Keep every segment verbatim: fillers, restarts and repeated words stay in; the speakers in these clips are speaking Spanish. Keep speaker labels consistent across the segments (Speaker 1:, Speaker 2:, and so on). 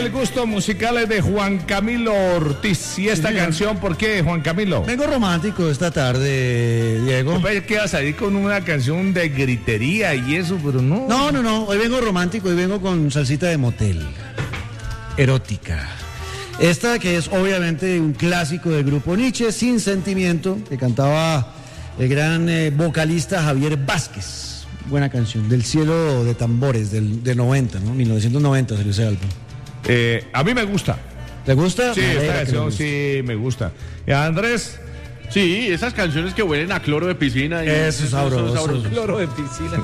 Speaker 1: el gusto musical es de Juan Camilo Ortiz. ¿Y esta sí, canción por qué, Juan Camilo?
Speaker 2: Vengo romántico esta tarde, Diego.
Speaker 1: ¿Qué vas a ir con una canción de gritería y eso? Pero no.
Speaker 2: No, no, no. Hoy vengo romántico, hoy vengo con salsita de motel. Erótica. Esta que es obviamente un clásico del grupo Nietzsche, Sin Sentimiento, que cantaba el gran eh, vocalista Javier Vázquez. Buena canción, del cielo de tambores, del, de noventa, ¿no? mil novecientos noventa salió ese álbum.
Speaker 1: Eh, a mí me gusta.
Speaker 2: ¿Te gusta?
Speaker 1: Sí, esta canción sí me gusta. ¿Y a Andrés?
Speaker 3: Sí, esas canciones que huelen a cloro de piscina. Y
Speaker 2: eso es sabroso. sabroso.
Speaker 4: Cloro de piscina.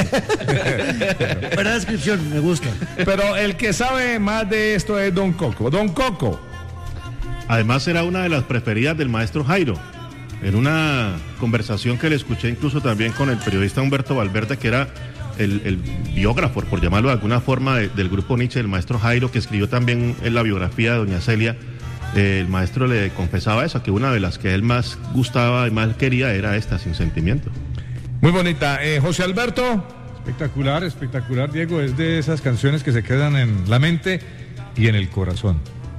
Speaker 2: Buena descripción, me gusta.
Speaker 1: Pero el que sabe más de esto es Don Coco. Don Coco.
Speaker 5: Además era una de las preferidas del maestro Jairo. En una conversación que le escuché incluso también con el periodista Humberto Valverde, que era el, el biógrafo, por llamarlo de alguna forma, de, del grupo Nietzsche, el maestro Jairo, que escribió también en la biografía de doña Celia, eh, el maestro le confesaba eso, que una de las que él más gustaba y más quería era esta, Sin Sentimiento.
Speaker 1: Muy bonita. Eh, José Alberto.
Speaker 6: Espectacular, espectacular, Diego. Es de esas canciones que se quedan en la mente y en el corazón.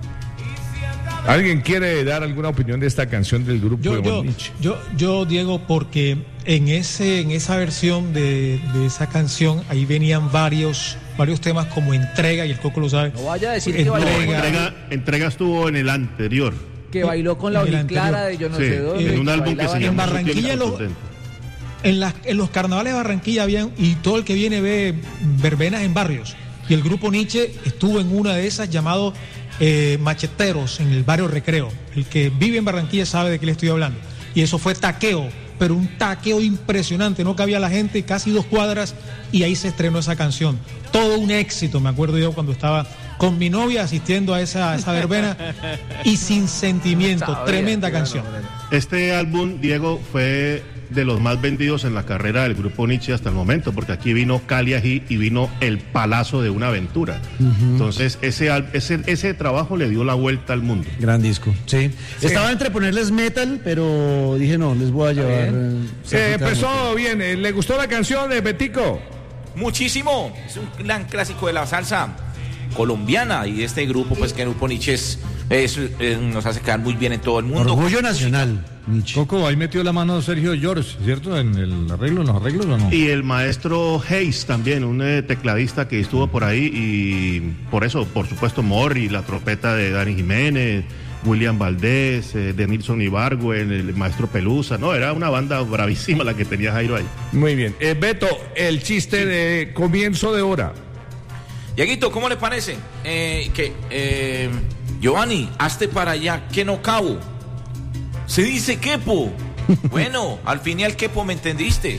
Speaker 1: ¿Alguien quiere dar alguna opinión de esta canción del grupo
Speaker 4: yo,
Speaker 1: de
Speaker 4: yo,
Speaker 1: Nietzsche?
Speaker 4: Yo, yo, Diego, porque en ese, en esa versión de, de esa canción, ahí venían varios, varios temas como Entrega, y el Coco lo sabe.
Speaker 7: No vaya a decir
Speaker 4: entrega,
Speaker 7: que
Speaker 5: bailó. Entrega, entrega estuvo en el anterior.
Speaker 7: Que bailó con la Oliclara de yo no
Speaker 5: sí,
Speaker 7: sé dónde.
Speaker 5: En un álbum que se llama
Speaker 4: en Barranquilla, los, en, las, en los carnavales de Barranquilla habían, y todo el que viene ve verbenas en barrios. Y el grupo Nietzsche estuvo en una de esas llamado Eh, Macheteros, en el barrio Recreo. El que vive en Barranquilla sabe de qué le estoy hablando. Y eso fue taqueo, pero un taqueo impresionante. No cabía la gente, casi dos cuadras, y ahí se estrenó esa canción. Todo un éxito, me acuerdo yo cuando estaba con mi novia asistiendo a esa, a esa verbena. Y Sin Sentimiento, Sabía, tremenda canción.
Speaker 5: Este álbum, Diego, fue de los más vendidos en la carrera del grupo Nietzsche hasta el momento, porque aquí vino Cali Ají y vino El Palazo de una Aventura. Uh-huh. Entonces ese, ese ese trabajo le dio la vuelta al mundo.
Speaker 2: Gran disco, sí. sí. Estaba entre ponerles metal, pero dije no, les voy a llevar.
Speaker 1: Eh, empezó bien, eh, ¿le gustó la canción de Betico?
Speaker 8: Muchísimo, es un gran clásico de la salsa colombiana, y este grupo, pues que el grupo Nietzsche es, es, es, nos hace quedar muy bien en todo el mundo.
Speaker 2: Orgullo nacional.
Speaker 6: Nietzsche. Coco, ahí metió la mano Sergio George, ¿cierto? En el arreglo, en los arreglos, ¿o no?
Speaker 5: Y el maestro Hayes también, un eh, tecladista que estuvo por ahí, y por eso, por supuesto, Morri, la trompeta de Dani Jiménez, William Valdés, eh, de Nilson Ibargüen, el maestro Pelusa, no, era una banda bravísima la que tenía Jairo ahí.
Speaker 1: Muy bien. Eh, Beto, el chiste sí. de comienzo de hora.
Speaker 8: Dieguito, ¿cómo le parece? Eh, que, eh, Giovanni, hazte para allá, que no cabo. Se dice quepo. Bueno, al fin y al quepo me entendiste.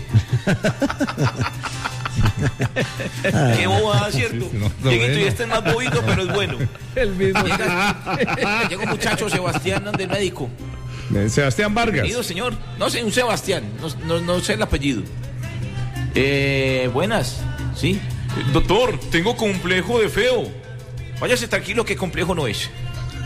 Speaker 8: Qué bobada, ¿cierto? No, no, Dieguito, y este es más bobito, pero es bueno.
Speaker 1: El mismo.
Speaker 8: Llega, llega un muchacho, Sebastián, del médico.
Speaker 1: Sebastián Vargas.
Speaker 8: Bienvenido, señor. No sé, un Sebastián, no, no, no sé el apellido. Eh, buenas, sí. Doctor, tengo complejo de feo. Váyase tranquilo que complejo no es.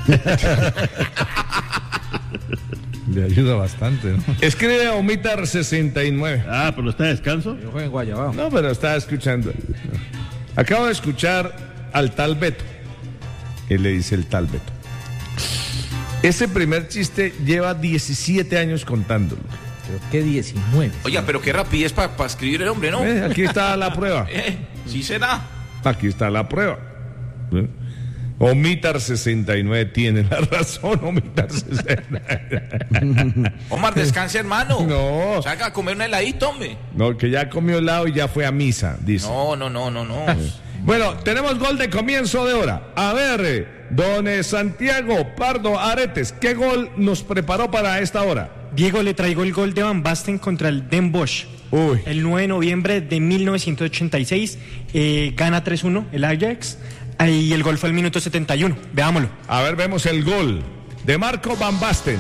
Speaker 6: Le ayuda bastante, ¿no?
Speaker 1: Escribe a Omitar sesenta y nueve.
Speaker 5: Ah, pero está de descanso.
Speaker 4: Yo juego en Guayabao.
Speaker 1: No, pero está escuchando. Acabo de escuchar al tal Beto. Él le dice el tal Beto. Ese primer chiste lleva diecisiete años contándolo.
Speaker 4: Creo que diecinueve.
Speaker 8: Oiga, pero qué rapidez para pa escribir el hombre, ¿no?
Speaker 1: Eh, aquí está la prueba.
Speaker 8: Eh, sí será.
Speaker 1: Aquí está la prueba. ¿Eh? Omitar sesenta y nueve tiene la razón, Omitar sesenta y nueve.
Speaker 8: Omar, descanse, hermano.
Speaker 1: No.
Speaker 8: Salga a comer un heladito, hombre.
Speaker 1: No, que ya comió helado y ya fue a misa, dice.
Speaker 8: No, no, no, no, no.
Speaker 1: Bueno, tenemos gol de comienzo de hora. A ver, don Santiago Pardo Aretes, ¿qué gol nos preparó para esta hora?
Speaker 9: Diego, le traigo el gol de Van Basten contra el Den Bosch.
Speaker 1: Uy.
Speaker 9: El nueve de noviembre de mil novecientos ochenta y seis, eh, gana tres uno el Ajax. Y el gol fue el minuto setenta y uno. Veámoslo.
Speaker 1: A ver, vemos el gol de Marco Van Basten.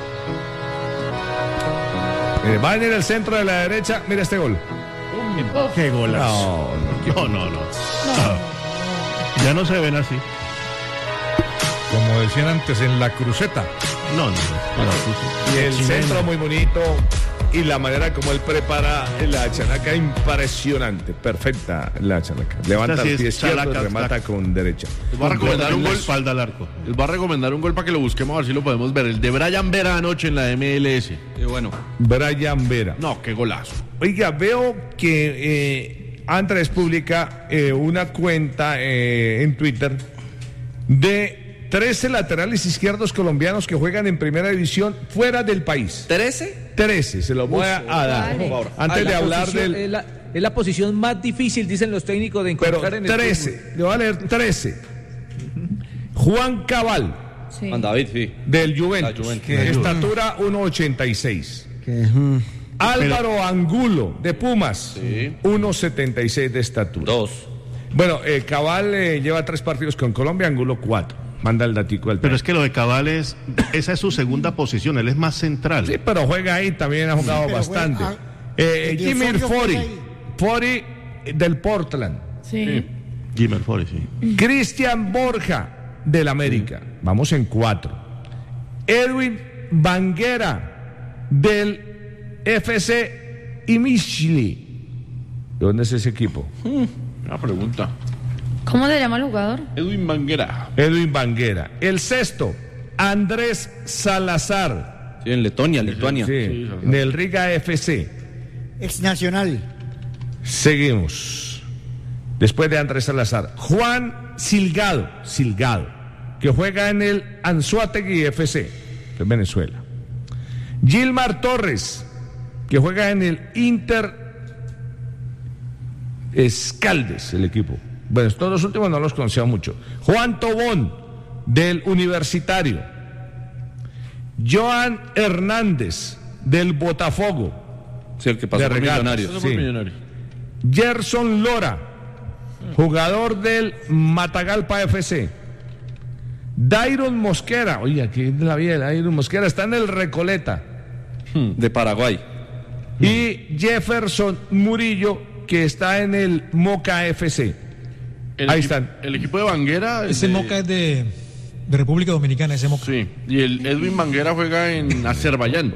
Speaker 1: Eh, va en el centro de la derecha. Mira este gol.
Speaker 2: ¡Qué golazo!
Speaker 5: No, no, no, no, no. Ya no se ven así.
Speaker 6: Como decían antes, en la cruceta.
Speaker 5: No, no, no.
Speaker 1: Y el centro muy bonito. y la manera como él prepara la chalaca, impresionante, perfecta la chalaca. Levanta
Speaker 3: Esta sí
Speaker 1: el pie
Speaker 3: es
Speaker 1: izquierdo y
Speaker 3: chalaca,
Speaker 1: remata
Speaker 3: chalaca.
Speaker 1: con derecha.
Speaker 3: Les voy a recomendar un
Speaker 5: la
Speaker 3: gol.
Speaker 5: espalda al arco.
Speaker 3: Les voy a recomendar un gol para que lo busquemos a ver si lo podemos ver. El de Brian Vera anoche en la M L S.
Speaker 10: Y bueno,
Speaker 1: Brian Vera.
Speaker 3: No, qué golazo.
Speaker 1: Oiga, veo que eh, Andrés publica eh, una cuenta eh, en Twitter de trece laterales izquierdos colombianos que juegan en primera división fuera del país.
Speaker 10: ¿trece?
Speaker 1: trece, se los voy a, a dar.
Speaker 7: Vale.
Speaker 1: Antes
Speaker 7: Ah,
Speaker 1: de
Speaker 7: la
Speaker 1: hablar
Speaker 7: posición-
Speaker 1: del...
Speaker 7: Es la, es la posición más difícil, dicen los técnicos, de
Speaker 1: Pero
Speaker 7: encontrar en el
Speaker 1: trece,
Speaker 7: fútbol.
Speaker 1: le voy a leer trece. Juan Cabal,
Speaker 11: Sí.
Speaker 10: Juan David, sí.
Speaker 1: del Juventus,
Speaker 10: La Juventus.
Speaker 1: que estatura uno ochenta y seis.
Speaker 2: Que, mm,
Speaker 1: Álvaro Angulo, de Pumas,
Speaker 3: Sí.
Speaker 1: uno setenta y seis de estatura.
Speaker 10: Dos.
Speaker 1: Bueno, eh, Cabal eh, lleva tres partidos con Colombia, Angulo cuatro. Manda el datico del
Speaker 5: Pero es que lo de Cabal es, esa es su segunda posición, él es más central.
Speaker 1: Sí, pero juega ahí, también ha jugado
Speaker 12: pero
Speaker 1: bastante.
Speaker 12: juega-
Speaker 1: Eh,
Speaker 12: el de
Speaker 1: Jimmy
Speaker 12: Osorio
Speaker 1: Fori,
Speaker 12: juega ahí.
Speaker 1: Fori eh, del Portland.
Speaker 11: Sí.
Speaker 5: Jimmer Forey, sí.
Speaker 1: Cristian Borja del América. Vamos en cuatro. Edwin Banguera del F C Imishli. ¿De dónde es ese equipo?
Speaker 3: Una pregunta.
Speaker 11: ¿Cómo se llama el jugador?
Speaker 3: Edwin Banguera.
Speaker 1: Edwin Banguera. El sexto, Andrés Salazar.
Speaker 10: Sí, en Letonia, Lituania.
Speaker 1: Sí, del Riga F C.
Speaker 12: Ex nacional.
Speaker 1: Seguimos. Después de Andrés Salazar, Juan Silgado, Silgado, que juega en el Anzoátegui F C de Venezuela. Gilmar Torres, que juega en el Inter Escaldes, el equipo. Bueno, estos dos últimos no los conocía mucho. Juan Tobón, del Universitario. Joan Hernández, del Botafogo.
Speaker 10: Sí, el que pasó
Speaker 1: De
Speaker 10: por
Speaker 1: Regatas.
Speaker 10: Millonarios.
Speaker 3: Eso fue
Speaker 1: Sí.
Speaker 3: millonario.
Speaker 1: Gerson Lora, jugador del Matagalpa F C. Dairon Mosquera, oye, aquí es la vida de Dairon Mosquera, está en el Recoleta.
Speaker 10: De Paraguay.
Speaker 1: Y Jefferson Murillo, que está en el Moca F C.
Speaker 3: El
Speaker 1: Ahí
Speaker 3: equi-
Speaker 1: están.
Speaker 3: El equipo de Banguera.
Speaker 4: Ese
Speaker 3: de-
Speaker 4: Moca es de, de República Dominicana, ese Moca.
Speaker 3: Sí. Y el Edwin Banguera juega en Azerbaiyán.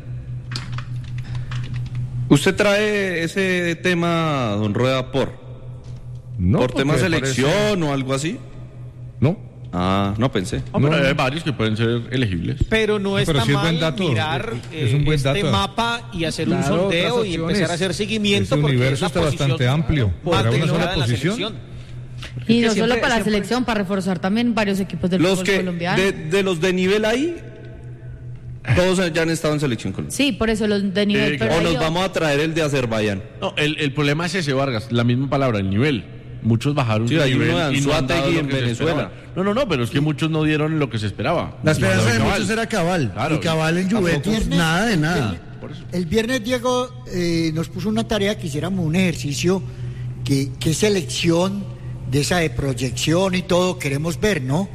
Speaker 10: ¿Usted trae ese tema, don Rueda, por?
Speaker 1: No,
Speaker 10: ¿Por tema
Speaker 1: porque
Speaker 10: selección
Speaker 1: parece-
Speaker 10: o algo así?
Speaker 1: No.
Speaker 10: Ah, no pensé.
Speaker 3: Ah, pero hay varios que pueden ser elegibles.
Speaker 6: No,
Speaker 13: Pero no
Speaker 6: pero
Speaker 13: está
Speaker 6: sí es
Speaker 13: mal
Speaker 6: buen dato,
Speaker 13: mirar
Speaker 6: es un
Speaker 13: eh,
Speaker 6: buen
Speaker 13: este
Speaker 6: dato.
Speaker 13: mapa y hacer un
Speaker 6: Claro,
Speaker 13: sondeo
Speaker 6: otras
Speaker 13: y
Speaker 6: opciones.
Speaker 13: empezar a hacer seguimiento.
Speaker 6: Ese
Speaker 13: porque
Speaker 6: universo
Speaker 13: es la
Speaker 6: está
Speaker 13: posición
Speaker 6: bastante amplio.
Speaker 13: más
Speaker 6: Para una
Speaker 13: tecleada
Speaker 6: sola
Speaker 13: en la
Speaker 6: posición.
Speaker 13: selección.
Speaker 11: Y
Speaker 13: que
Speaker 11: no
Speaker 13: siempre-
Speaker 11: solo para la
Speaker 13: siempre-
Speaker 11: selección, para reforzar también varios equipos del
Speaker 10: Los
Speaker 11: fútbol
Speaker 10: que,
Speaker 11: colombiano.
Speaker 10: de, de los de nivel ahí, todos ya han estado en selección Colombia.
Speaker 11: Sí, por eso los de nivel.
Speaker 3: Eh,
Speaker 11: pero
Speaker 10: O
Speaker 11: hay
Speaker 10: nos
Speaker 11: otros.
Speaker 10: vamos a traer el de Azerbaiyán.
Speaker 3: No, el, el problema es ese, Vargas, la misma palabra, el nivel. Muchos bajaron
Speaker 10: Sí,
Speaker 3: su
Speaker 10: hay
Speaker 3: nivel
Speaker 10: uno de
Speaker 3: y no han dado
Speaker 10: Anzoátegui
Speaker 3: lo
Speaker 10: en
Speaker 3: que se
Speaker 10: Venezuela.
Speaker 3: esperaba. No, no, no, pero es que muchos no dieron lo que se esperaba.
Speaker 2: La esperanza de
Speaker 3: Cabal.
Speaker 2: muchos era Cabal.
Speaker 3: Claro.
Speaker 2: Y Cabal en Juventus, nada de nada.
Speaker 12: El viernes Diego eh, nos puso una tarea que hiciéramos un ejercicio que, que selección de esa de proyección y todo queremos ver, ¿no?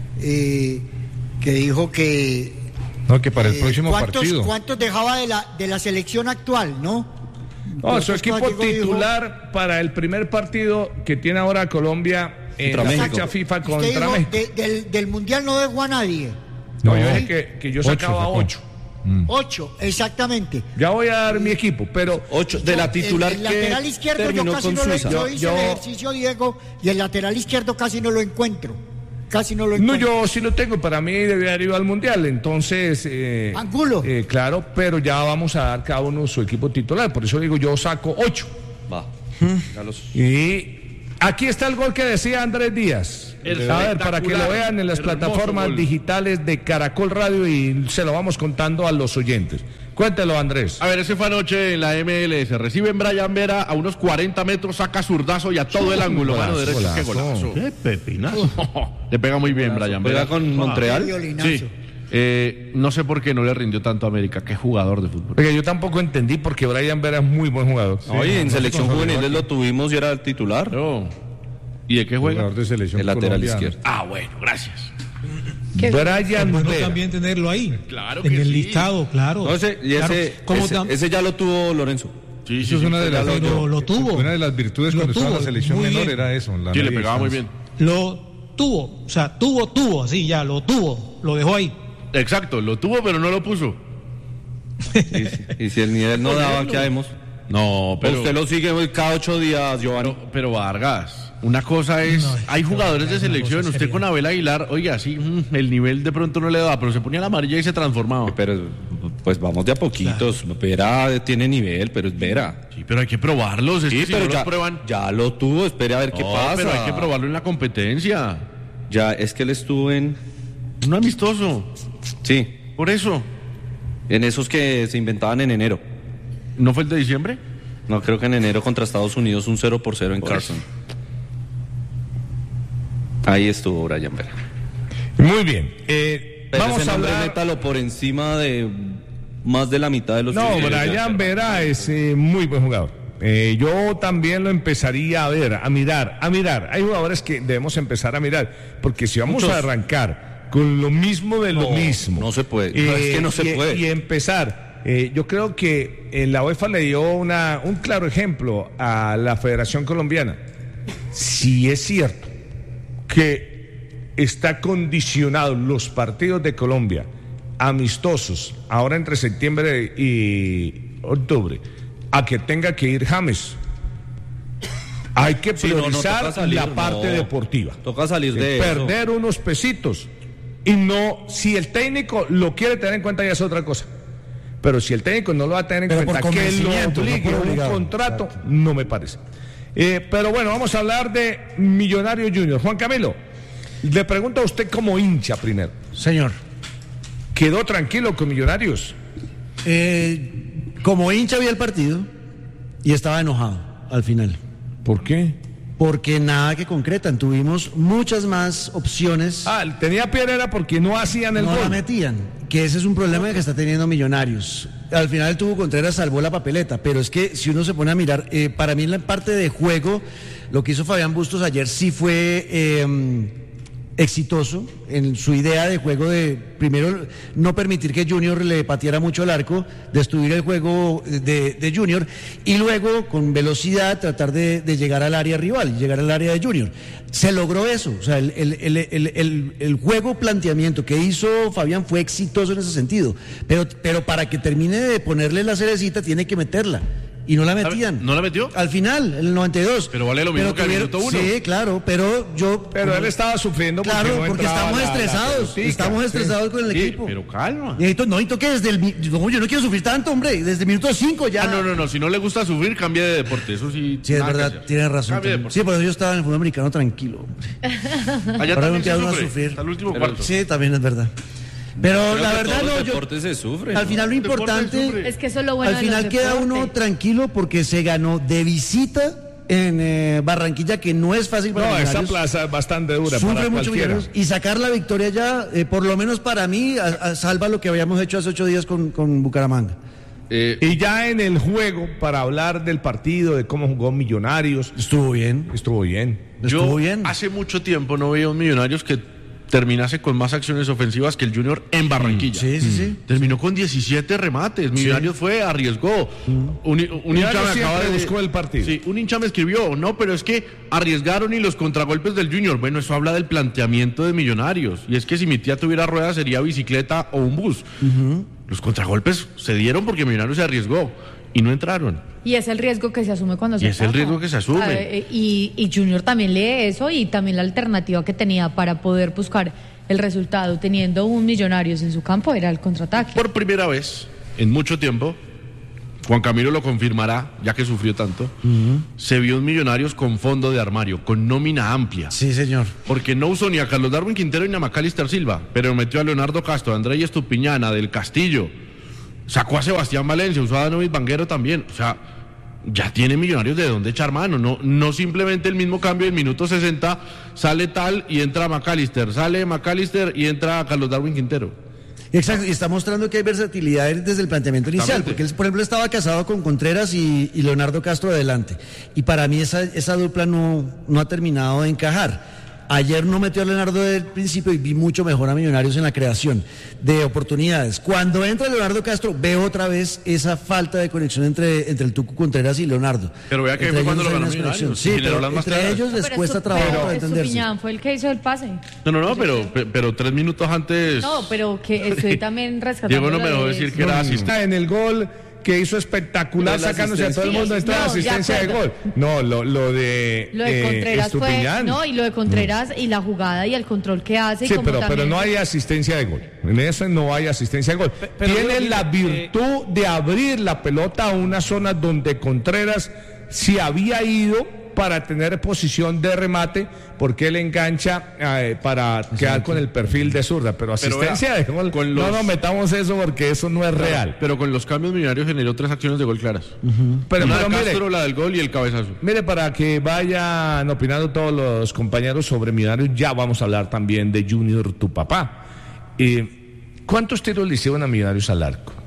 Speaker 12: Eh, que dijo que
Speaker 6: No, que para el
Speaker 12: eh,
Speaker 6: próximo
Speaker 12: ¿cuántos,
Speaker 6: partido.
Speaker 12: ¿cuántos dejaba de la de la selección actual, no?
Speaker 1: No, su
Speaker 12: Entonces,
Speaker 1: equipo
Speaker 12: Diego dijo-
Speaker 1: titular para el primer partido que tiene ahora Colombia en
Speaker 10: Contra
Speaker 1: la
Speaker 10: México.
Speaker 1: fecha FIFA
Speaker 12: Usted
Speaker 1: contra
Speaker 12: dijo,
Speaker 1: México.
Speaker 12: de- del, del mundial no dejó a nadie.
Speaker 1: No,
Speaker 6: No.
Speaker 1: yo dije que, que yo
Speaker 6: Ocho
Speaker 1: sacaba
Speaker 6: sacó.
Speaker 1: ocho.
Speaker 12: Ocho, exactamente.
Speaker 1: Ya voy a dar mi equipo, pero
Speaker 10: Ocho, de la titular
Speaker 12: el, el
Speaker 10: que
Speaker 12: lateral izquierdo yo
Speaker 10: terminó
Speaker 12: casi
Speaker 10: con
Speaker 12: no lo
Speaker 10: Suiza.
Speaker 12: yo
Speaker 1: Yo-
Speaker 12: hice
Speaker 1: yo-
Speaker 12: el ejercicio, Diego, y el lateral izquierdo casi no lo encuentro. Casi no lo
Speaker 1: no,
Speaker 12: encuentro.
Speaker 1: yo sí lo tengo. Para mí debe haber ido al mundial. Entonces, eh,
Speaker 12: Angulo.
Speaker 1: eh, claro, pero ya vamos a dar cada uno su equipo titular. Por eso digo, yo saco ocho.
Speaker 10: Va. Ya los-
Speaker 1: Y aquí está el gol que decía Andrés Díaz.
Speaker 3: El
Speaker 1: A ver, para que lo
Speaker 3: espectacular,
Speaker 1: vean en las
Speaker 3: hermoso
Speaker 1: plataformas
Speaker 3: gol.
Speaker 1: digitales de Caracol Radio y se lo vamos contando a los oyentes. Cuéntelo, Andrés.
Speaker 3: A ver, ese fue anoche en la M L S. Reciben Brian Vera a unos cuarenta metros, saca zurdazo y a todo el ángulo.
Speaker 1: Golazo,
Speaker 3: Mano derecha, qué
Speaker 1: golazo.
Speaker 3: golazo.
Speaker 5: Qué pepinazo.
Speaker 3: Le pega muy bien, Brian Vera.
Speaker 10: ¿Juega con Montreal?
Speaker 12: Violinazo.
Speaker 3: Sí. Eh, no sé por qué no le rindió tanto a América. Qué jugador de fútbol.
Speaker 1: Porque yo tampoco entendí porque Brian Vera es muy buen jugador.
Speaker 10: Oye, en selección
Speaker 6: consolidó
Speaker 10: juvenil
Speaker 6: aquí.
Speaker 10: lo tuvimos y era el titular.
Speaker 3: No. ¿Y de qué juega?
Speaker 6: Jugador de selección
Speaker 10: El lateral
Speaker 6: colombiana.
Speaker 10: izquierdo.
Speaker 3: Ah, bueno, gracias.
Speaker 11: Qué-
Speaker 1: Brian
Speaker 4: Bueno
Speaker 1: Vera.
Speaker 4: también tenerlo ahí.
Speaker 3: Claro
Speaker 4: en
Speaker 3: que
Speaker 4: el
Speaker 3: sí.
Speaker 4: listado, claro.
Speaker 10: No, ese, y
Speaker 4: Claro,
Speaker 10: ese,
Speaker 4: como
Speaker 10: ese,
Speaker 4: tam-
Speaker 10: ese ya lo tuvo Lorenzo.
Speaker 3: Sí,
Speaker 6: Eso es una de las,
Speaker 4: Pero lo tuvo.
Speaker 6: Una de las virtudes
Speaker 4: Lo
Speaker 6: cuando estaba en la
Speaker 4: tuvo,
Speaker 6: selección
Speaker 4: muy
Speaker 6: menor
Speaker 4: bien.
Speaker 6: era eso. La
Speaker 3: Sí, le
Speaker 6: media
Speaker 3: pegaba muy
Speaker 6: distancia.
Speaker 3: bien.
Speaker 4: Lo tuvo. O sea, tuvo, tuvo, así ya, lo tuvo. Lo dejó ahí.
Speaker 3: Exacto, lo tuvo, pero no lo puso.
Speaker 10: Y, si- y si el nivel no daba, ¿qué haremos?
Speaker 3: No, pero...
Speaker 10: Usted lo sigue hoy cada ocho días, Giovanni.
Speaker 3: Pero, pero Vargas, una cosa es,
Speaker 4: No,
Speaker 3: hay jugadores de
Speaker 4: es una
Speaker 3: selección,
Speaker 4: cosa
Speaker 3: usted
Speaker 4: seria.
Speaker 3: con Abel Aguilar, oiga, sí, mm, el nivel de pronto no le daba, pero se ponía la amarilla y se transformaba.
Speaker 10: Pero pues vamos de a poquitos. Vera tiene nivel, pero es Vera.
Speaker 3: Sí, pero hay que probarlos, es
Speaker 10: Sí,
Speaker 3: que si
Speaker 10: pero
Speaker 3: no
Speaker 10: ya,
Speaker 3: los prueban...
Speaker 10: ya lo tuvo, espere a ver qué
Speaker 3: No,
Speaker 10: pasa.
Speaker 3: pero hay que probarlo en la competencia.
Speaker 10: Ya, es que él estuvo en...
Speaker 3: Un amistoso,
Speaker 10: Sí,
Speaker 3: por eso.
Speaker 10: en esos que se inventaban en enero.
Speaker 3: ¿No fue el de diciembre?
Speaker 10: No, creo que en enero contra Estados Unidos un cero por cero en
Speaker 3: Por
Speaker 10: Carson. Ahí estuvo Brian Vera.
Speaker 1: Muy bien. Eh,
Speaker 10: Pero
Speaker 1: vamos
Speaker 10: ese
Speaker 1: a
Speaker 10: nombre
Speaker 1: hablar...
Speaker 10: métalo por encima de más de la mitad de los
Speaker 1: No,
Speaker 10: jugadores.
Speaker 1: Brian Vera es eh, muy buen jugador. Eh, yo también lo empezaría a ver, a mirar, a mirar. Hay jugadores que debemos empezar a mirar, porque si vamos
Speaker 10: Muchos.
Speaker 1: a arrancar con lo mismo de lo
Speaker 10: No,
Speaker 1: mismo,
Speaker 10: no se puede. No, es que no se
Speaker 1: y,
Speaker 10: puede.
Speaker 1: y empezar, eh, yo creo que eh, la UEFA le dio una, un claro ejemplo a la Federación Colombiana. Si es cierto que está condicionado los partidos de Colombia amistosos ahora entre septiembre y octubre a que tenga que ir James, hay que
Speaker 10: Sí, no, no,
Speaker 1: priorizar
Speaker 10: toca salir,
Speaker 1: la parte
Speaker 10: no.
Speaker 1: deportiva,
Speaker 10: Toca salir de eso.
Speaker 1: perder unos pesitos y no, si el técnico lo quiere tener en cuenta ya es otra cosa, pero si el técnico no lo va a tener en
Speaker 2: Pero
Speaker 1: cuenta
Speaker 2: por
Speaker 1: que lo
Speaker 2: convencimiento, no
Speaker 1: obligue
Speaker 2: por
Speaker 1: a un
Speaker 2: obligado.
Speaker 1: contrato,
Speaker 2: Exacto.
Speaker 1: no me parece. Eh, pero bueno, vamos a hablar de Millonarios Junior. Juan Camilo, le pregunto a usted como hincha primero,
Speaker 2: Señor,
Speaker 1: ¿quedó tranquilo con Millonarios?
Speaker 2: eh, como hincha vi el partido y estaba enojado al final.
Speaker 1: ¿Por qué?
Speaker 2: Porque nada que concretan. Tuvimos muchas más opciones.
Speaker 1: Ah, tenía piedra era porque no hacían el
Speaker 2: no
Speaker 1: gol.
Speaker 2: la metían. Que ese es un problema que está teniendo Millonarios. Al final tuvo Contreras, salvó la papeleta. Pero es que si uno se pone a mirar, eh, para mí en la parte de juego, lo que hizo Fabián Bustos ayer sí fue eh, exitoso en su idea de juego de, primero, no permitir que Junior le pateara mucho el arco, destruir el juego de, de Junior, y luego, con velocidad, tratar de, de llegar al área rival, llegar al área de Junior. Se logró eso, o sea, el, el, el, el, el, el juego planteamiento que hizo Fabián fue exitoso en ese sentido, pero, pero para que termine de ponerle la cerecita tiene que meterla. Y no la metían.
Speaker 3: ¿No la metió?
Speaker 2: Al final, en el noventa y dos.
Speaker 3: Pero vale lo mismo que al minuto uno.
Speaker 2: Sí, claro, pero yo...
Speaker 1: Pero él estaba sufriendo porque
Speaker 2: Claro,
Speaker 1: no
Speaker 2: porque
Speaker 1: entraba
Speaker 2: estamos
Speaker 1: la- la
Speaker 2: estresados.
Speaker 1: pelotica,
Speaker 2: estamos
Speaker 1: sí.
Speaker 2: estresados con el
Speaker 3: Sí,
Speaker 2: equipo.
Speaker 3: pero calma.
Speaker 2: Necesito, no, necesito que desde el... mi- No, yo no quiero sufrir tanto, hombre. Desde el minuto cinco ya...
Speaker 3: Ah, no, no, no, si no le gusta sufrir, cambie de deporte, eso sí.
Speaker 2: Sí, es
Speaker 3: nada que
Speaker 2: verdad,
Speaker 3: hacer.
Speaker 2: tienes razón.
Speaker 3: Cambie de
Speaker 2: también.
Speaker 3: deporte.
Speaker 2: Sí, por eso yo estaba en el fútbol americano tranquilo.
Speaker 3: Allá
Speaker 2: Ahora
Speaker 3: también
Speaker 2: me
Speaker 3: se
Speaker 2: queda uno a
Speaker 3: sufre,
Speaker 2: sufrir.
Speaker 3: hasta el último
Speaker 2: Pero-
Speaker 3: cuarto.
Speaker 2: Sí, también es verdad. Pero
Speaker 10: Creo
Speaker 2: la
Speaker 10: que
Speaker 2: verdad
Speaker 10: todos
Speaker 2: no,
Speaker 10: los
Speaker 2: yo...
Speaker 10: deportes se sufren.
Speaker 2: Al final lo
Speaker 3: Deporte
Speaker 2: importante...
Speaker 3: sufre.
Speaker 11: Es que eso es lo bueno
Speaker 2: Al
Speaker 11: de los
Speaker 2: final queda uno
Speaker 11: deportes.
Speaker 2: tranquilo porque se ganó de visita en eh, Barranquilla, que no es fácil para
Speaker 1: No, esa
Speaker 2: Millonarios.
Speaker 1: plaza es bastante dura
Speaker 2: Sufre
Speaker 1: para
Speaker 2: mucho
Speaker 1: cualquiera.
Speaker 2: Millonarios, y sacar la victoria ya, eh, por lo menos para mí, a- a- salva lo que habíamos hecho hace ocho días con, con Bucaramanga.
Speaker 3: Eh,
Speaker 1: Y ya en el juego, para hablar del partido, de cómo jugó Millonarios,
Speaker 2: Estuvo bien.
Speaker 1: estuvo bien.
Speaker 2: Estuvo
Speaker 3: yo
Speaker 2: bien.
Speaker 3: hace mucho tiempo no veía un Millonarios que terminase con más acciones ofensivas que el Junior en Barranquilla.
Speaker 2: Sí, sí, sí.
Speaker 3: Terminó con diecisiete remates. Millonarios fue, arriesgó. Un, un hincha
Speaker 1: Millonarios
Speaker 3: me acaba
Speaker 1: siempre
Speaker 3: de
Speaker 1: buscó el partido.
Speaker 3: Sí, un hincha me escribió, no, pero es que arriesgaron y los contragolpes del Junior. Bueno, eso habla del planteamiento de Millonarios. Y es que si mi tía tuviera ruedas sería bicicleta o un bus. Los contragolpes se dieron porque Millonarios se arriesgó y no entraron.
Speaker 11: Y es el riesgo que se asume cuando
Speaker 3: Y
Speaker 11: se
Speaker 3: es el
Speaker 11: ataca.
Speaker 3: riesgo que se asume.
Speaker 11: A ver, eh, y, y Junior también lee eso y también la alternativa que tenía para poder buscar el resultado teniendo un Millonarios en su campo era el contraataque.
Speaker 3: Por primera vez en mucho tiempo, Juan Camilo lo confirmará, ya que sufrió tanto, se vio un Millonarios con fondo de armario, con nómina amplia.
Speaker 2: Sí, señor.
Speaker 3: Porque no usó ni a Carlos Darwin Quintero ni a Macalister Silva, pero metió a Leonardo Castro, a Andrés Estupiñana, del Castillo, sacó a Sebastián Valencia, usó a Danovis Banguero también. O sea, ya tiene Millonarios de dónde echar mano, no, no simplemente el mismo cambio del minuto sesenta, sale tal y entra Macalister, sale Macalister y entra Carlos Darwin Quintero.
Speaker 2: Exacto, y está mostrando que hay versatilidad desde el planteamiento inicial,
Speaker 3: Exactamente.
Speaker 2: porque él, por ejemplo, estaba casado con Contreras y, y Leonardo Castro adelante. Y para mí esa, esa dupla no, no ha terminado de encajar. Ayer no metió a Leonardo del principio y vi mucho mejor a Millonarios en la creación de oportunidades. Cuando entra Leonardo Castro, veo otra vez esa falta de conexión entre, entre el Tucu Contreras y Leonardo.
Speaker 3: Pero vea que
Speaker 2: Entre
Speaker 3: fue cuando
Speaker 2: ellos
Speaker 3: lo
Speaker 2: hay
Speaker 3: ganó
Speaker 2: una
Speaker 3: Millonarios.
Speaker 2: desconexión. Sí,
Speaker 3: Y
Speaker 2: pero
Speaker 3: generó las más
Speaker 2: entre
Speaker 3: claras.
Speaker 2: ellos les
Speaker 11: Pero
Speaker 2: cuesta
Speaker 11: Estu-
Speaker 2: trabajo
Speaker 11: pero
Speaker 2: para entenderse.
Speaker 11: Estupiñán fue el que hizo el pase.
Speaker 3: No, no, no, pero, pe- pero tres minutos antes.
Speaker 11: No, pero que estoy también rescatando.
Speaker 3: Diego no me
Speaker 11: lo
Speaker 3: dejó
Speaker 11: de-
Speaker 3: decir que era asistente.
Speaker 1: Está en el gol que hizo espectacular
Speaker 10: Pero la
Speaker 1: sacándose a todo el mundo
Speaker 11: asistencia.
Speaker 1: esta
Speaker 11: No, de
Speaker 1: asistencia de
Speaker 11: acuerdo.
Speaker 1: gol. No, lo, lo de,
Speaker 11: Lo de
Speaker 1: eh,
Speaker 11: Contreras fue.
Speaker 1: Estupiñán.
Speaker 11: No, y lo de Contreras y la jugada y el control que hace. y
Speaker 1: Sí,
Speaker 11: como
Speaker 1: pero, pero
Speaker 11: también-
Speaker 1: no hay asistencia de gol. En eso no hay asistencia de gol.
Speaker 13: pero
Speaker 1: Tiene
Speaker 13: digo,
Speaker 1: la
Speaker 13: mire,
Speaker 1: virtud de abrir la pelota a una zona donde Contreras se había ido para tener posición de remate, porque él engancha eh, para quedar con el perfil de zurda. Pero
Speaker 3: Pero
Speaker 1: asistencia
Speaker 3: vea,
Speaker 1: de gol,
Speaker 3: con
Speaker 1: no
Speaker 3: los-
Speaker 1: nos metamos eso porque eso no es real.
Speaker 3: Pero con los cambios Millonarios generó tres acciones de gol claras.
Speaker 1: Pero,
Speaker 3: Una
Speaker 1: pero
Speaker 3: de
Speaker 1: mire,
Speaker 3: Castro, la del gol y el cabezazo.
Speaker 1: Mire, para que vayan opinando todos los compañeros sobre Millonarios, ya vamos a hablar también de Junior, tu papá. Eh, ¿Cuántos tiros le hicieron a Millonarios al arco?